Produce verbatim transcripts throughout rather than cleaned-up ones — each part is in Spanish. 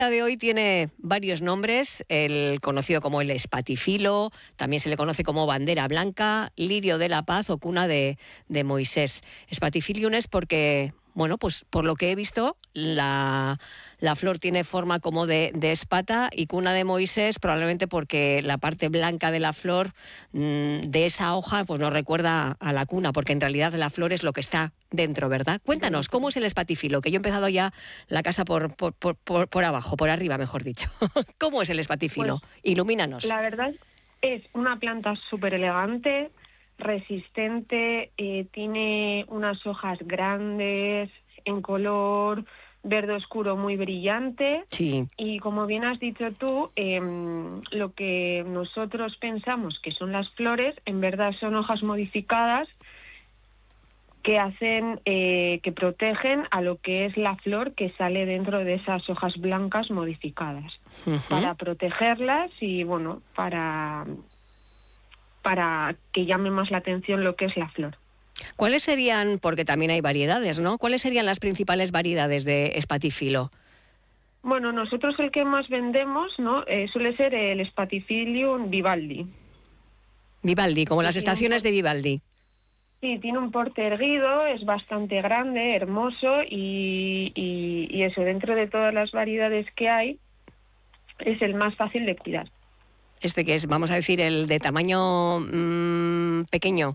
de hoy tiene varios nombres, el conocido como el espatifilo, también se le conoce como bandera blanca, lirio de la paz o cuna de, de Moisés. Spatifilium es porque, bueno, pues por lo que he visto, la, la flor tiene forma como de, de espata, y cuna de Moisés probablemente porque la parte blanca de la flor, mmm, de esa hoja, pues nos recuerda a la cuna, porque en realidad la flor es lo que está dentro, ¿verdad? Cuéntanos, ¿cómo es el espatifilo? Que yo he empezado ya la casa por, por, por, por, por abajo, por arriba, mejor dicho. ¿Cómo es el espatifilo? Pues, Ilumínanos. la verdad es una planta súper elegante, resistente, eh, tiene unas hojas grandes, en color verde oscuro muy brillante. Sí. Y como bien has dicho tú, eh, lo que nosotros pensamos que son las flores, en verdad son hojas modificadas que hacen, eh, que protegen a lo que es la flor que sale dentro de esas hojas blancas modificadas, uh-huh. para protegerlas y bueno, para, para que llame más la atención lo que es la flor. ¿Cuáles serían, porque también hay variedades, ¿no? ¿Cuáles serían las principales variedades de espatifilo? Bueno, nosotros el que más vendemos, ¿no? Eh, suele ser el Spatifilium Vivaldi. Vivaldi, como sí, las estaciones de Vivaldi. Sí, tiene un porte erguido, es bastante grande, hermoso y, y, y eso, dentro de todas las variedades que hay, es el más fácil de cuidar. Este que es, vamos a decir, el de tamaño mmm, pequeño.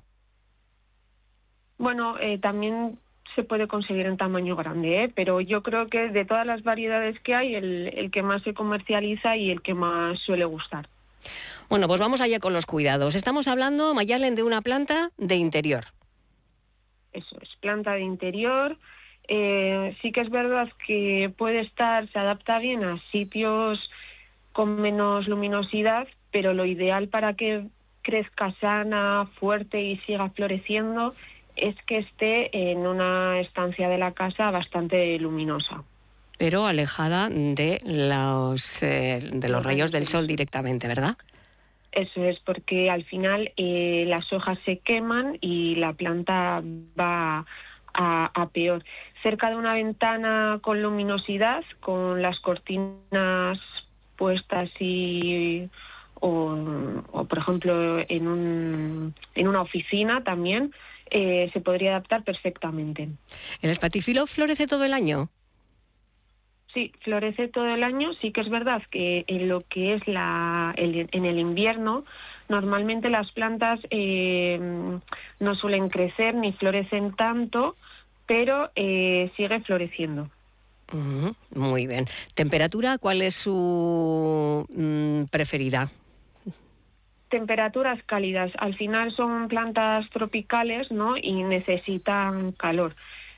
Bueno, eh, también se puede conseguir en tamaño grande, ¿eh? Pero yo creo que de todas las variedades que hay, el, el que más se comercializa y el que más suele gustar. Bueno, pues vamos allá con los cuidados. Estamos hablando, Mayalen, de una planta de interior. Eso es, planta de interior. Eh, sí que es verdad que puede estar, se adapta bien a sitios con menos luminosidad, pero lo ideal para que crezca sana, fuerte y siga floreciendo es que esté en una estancia de la casa bastante luminosa. Pero alejada de los, eh, de los rayos del sol directamente, ¿verdad? Eso es, porque al final eh, las hojas se queman y la planta va a, a peor. Cerca de una ventana con luminosidad, con las cortinas puestas y o, o por ejemplo en un en una oficina también eh, se podría adaptar perfectamente. ¿El espatifilo florece todo el año? Sí, florece todo el año. Sí que es verdad que en lo que es la el, en el invierno normalmente las plantas eh, no suelen crecer ni florecen tanto, pero eh, sigue floreciendo. Uh-huh. Muy bien. ¿Temperatura? ¿Cuál es su mm, preferida? Temperaturas cálidas. Al final son plantas tropicales, ¿no? Y necesitan calor.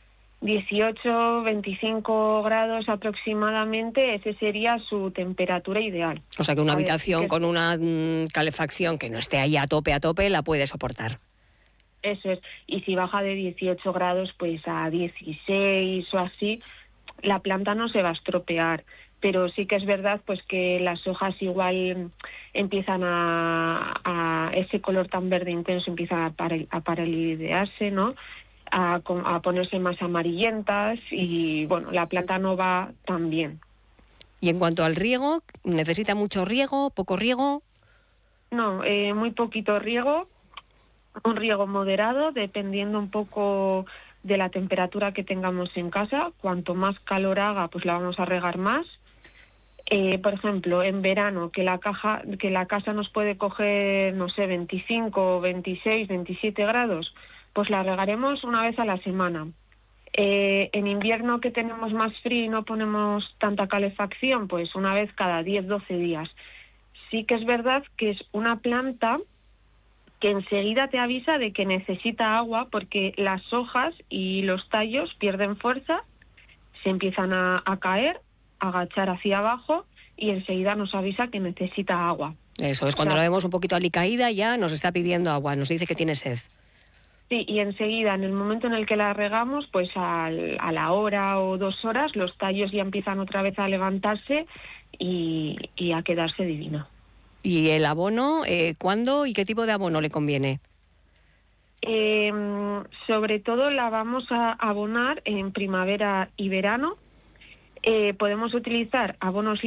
dieciocho, veinticinco grados aproximadamente, ese sería su temperatura ideal. O sea que una a habitación ver, con una mmm, calefacción que no esté ahí a tope, a tope, la puede soportar. Eso es. Y si baja de dieciocho grados, pues a dieciséis o así, la planta no se va a estropear. Pero sí que es verdad pues que las hojas igual empiezan a, a ese color tan verde intenso empieza a, para, a paralidearse, ¿no? A, a ponerse más amarillentas y bueno, la planta no va tan bien. Y en cuanto al riego, ¿necesita mucho riego, poco riego? No, eh, muy poquito riego, un riego moderado, dependiendo un poco de la temperatura que tengamos en casa. Cuanto más calor haga, pues la vamos a regar más. Eh, por ejemplo, en verano, que la caja, que la casa nos puede coger, no sé, veinticinco, veintiséis, veintisiete grados, pues la regaremos una vez a la semana. Eh, en invierno, que tenemos más frío y no ponemos tanta calefacción, pues una vez cada diez, doce días. Sí que es verdad que es una planta que enseguida te avisa de que necesita agua porque las hojas y los tallos pierden fuerza, se empiezan a, a caer, a agachar hacia abajo y enseguida nos avisa que necesita agua. Eso es, cuando o sea, la vemos un poquito alicaída ya nos está pidiendo agua, nos dice que tiene sed. Sí, y enseguida, en el momento en el que la regamos, pues al, a la hora o dos horas, los tallos ya empiezan otra vez a levantarse y, y a quedarse divina. ¿Y el abono, eh, cuándo y qué tipo de abono le conviene? Eh, sobre todo la vamos a abonar en primavera y verano. Eh, podemos utilizar abonos